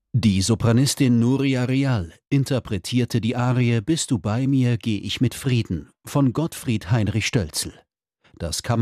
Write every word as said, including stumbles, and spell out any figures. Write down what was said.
Die Sopranistin Nuria Real interpretierte die Arie »Bist du bei mir, geh ich mit Frieden« von Gottfried Heinrich Stölzl. Das